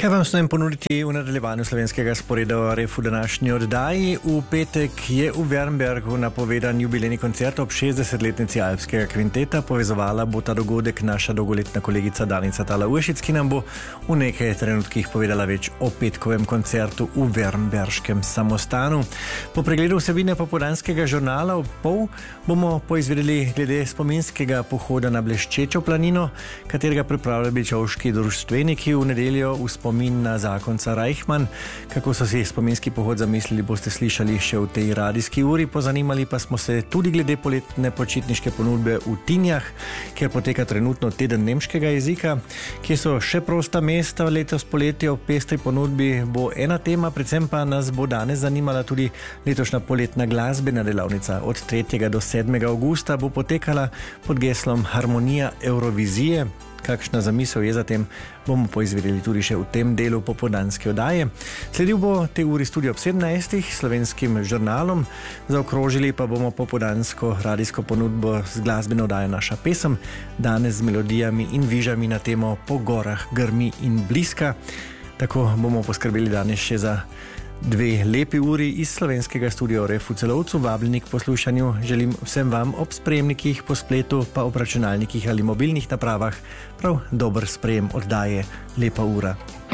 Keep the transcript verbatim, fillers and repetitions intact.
Kaj vam smem ponuditi v nadaljevanju slovenskega sporeda o Refu današnji oddaji? V petek je v Wernbergu napovedan jubilejni koncert ob šestdesetletnici Alpskega kvinteta. Povezovala bo ta dogodek naša dolgoletna kolegica Danica Tala-Ušić, ki nam bo v nekaj trenutkih povedala več o petkovem koncertu v Wernberškem samostanu. Po pregledu vsebine popoldanskega žurnala ob pol bomo poizvedeli glede spominskega pohoda na Bleščečo planino, katerega pripravljajo bičovški društveniki v nedeljo v spomin na zakonca Reichmann. Kako so si spominski pohod zamislili, boste slišali še v tej radijski uri. Pozanimali pa smo se tudi glede poletne počitniške ponudbe v Tinjah, kjer poteka trenutno teden nemškega jezika, kje so še prosta mesta letos poletje. Ob pestri ponudbi bo ena tema, predvsem pa nas bo danes zanimala tudi letošnja poletna glasbena delavnica. Od tretjega do sedmega avgusta bo potekala pod geslom Harmonija Eurovizije. Kakšna zamisel je zatem, bomo poizvedeli tudi še v tem delu popoldanske oddaje. Sledil bo te uri studio ob sedemnajstih s slovenskim žurnalom. Zaokrožili pa bomo popoldansko radijsko ponudbo z glasbeno oddajo Naša pesem, danes z melodijami in vižami na temo Po gorah grmi in bliska. Tako bomo poskrbeli danes še za dve lepi uri iz slovenskega studia Ref v Celovcu. Vabljeni k poslušanju želim vsem vam ob sprejemnikih po spletu, pa ob računalnikih ali mobilnih napravah prav dober sprejem oddaje Lepa ura.